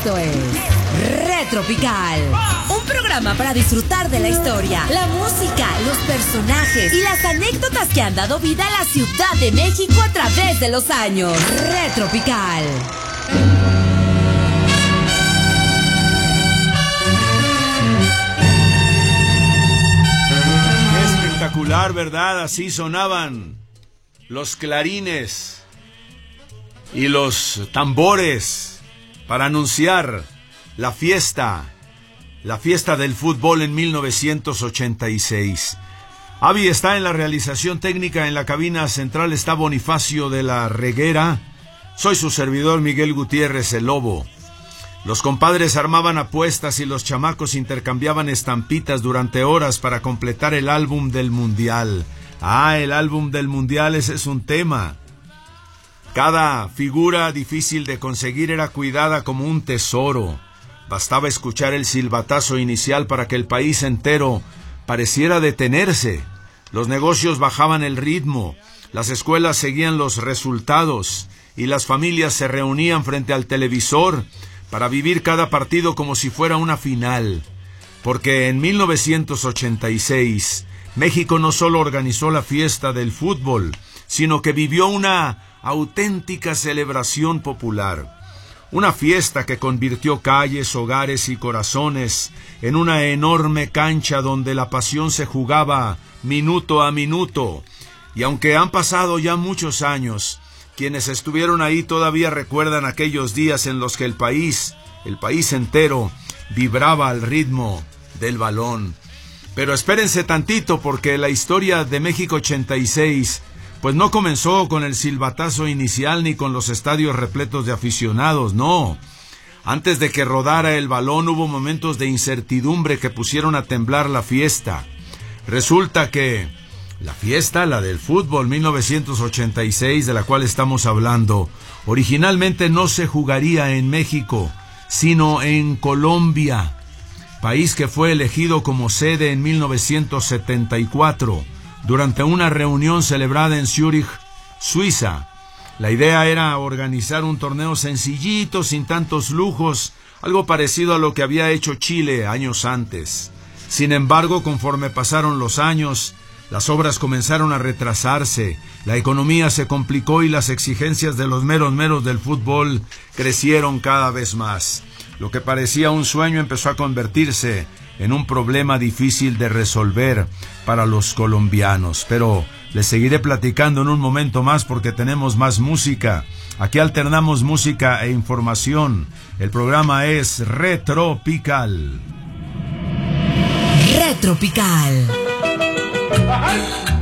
Esto es Retropical, un programa para disfrutar de la historia, la música, los personajes y las anécdotas que han dado vida a la Ciudad de México a través de los años. Retropical. Espectacular, ¿verdad? Así sonaban los clarines y los tambores para anunciar la fiesta del fútbol en 1986. Avi está en la realización técnica, en la cabina central está Bonifacio de la Reguera. Soy su servidor Miguel Gutiérrez, el Lobo. Los compadres armaban apuestas y los chamacos intercambiaban estampitas durante horas para completar el álbum del Mundial. El álbum del Mundial, ese es un tema. Cada figura difícil de conseguir era cuidada como un tesoro. Bastaba escuchar el silbatazo inicial para que el país entero pareciera detenerse. Los negocios bajaban el ritmo, las escuelas seguían los resultados y las familias se reunían frente al televisor para vivir cada partido como si fuera una final. Porque en 1986, México no solo organizó la fiesta del fútbol, sino que vivió una auténtica celebración popular. Una fiesta que convirtió calles, hogares y corazones en una enorme cancha donde la pasión se jugaba minuto a minuto. Y aunque han pasado ya muchos años, quienes estuvieron ahí todavía recuerdan aquellos días en los que el país entero vibraba al ritmo del balón. Pero espérense tantito, porque la historia de México 86 pues no comenzó con el silbatazo inicial ni con los estadios repletos de aficionados, no. Antes de que rodara el balón hubo momentos de incertidumbre que pusieron a temblar la fiesta. Resulta que la fiesta, la del fútbol 1986, de la cual estamos hablando, originalmente no se jugaría en México, sino en Colombia, país que fue elegido como sede en 1974, durante una reunión celebrada en Zúrich, Suiza. La idea era organizar un torneo sencillito, sin tantos lujos, algo parecido a lo que había hecho Chile años antes. Sin embargo, conforme pasaron los años, las obras comenzaron a retrasarse, la economía se complicó y las exigencias de los meros del fútbol crecieron cada vez más. Lo que parecía un sueño empezó a convertirse en un problema difícil de resolver para los colombianos. Pero les seguiré platicando en un momento más porque tenemos más música. Aquí alternamos música e información. El programa es Retropical. Retropical.